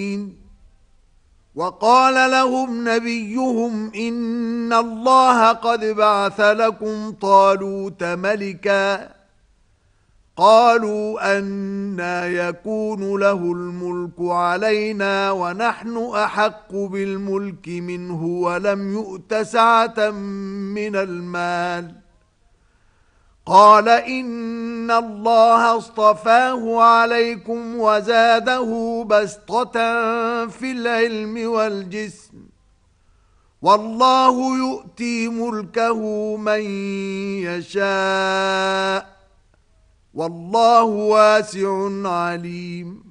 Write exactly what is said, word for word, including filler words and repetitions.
وقال لهم نبيهم إن الله قد بعث لكم طالوت ملكا قالوا أنى يكون له الملك علينا ونحن أحق بالملك منه ولم يؤت سعة من المال قال إن الله اصطفاه عليكم وزاده بسطة في العلم والجسم والله يؤتي ملكه من يشاء والله واسع عليم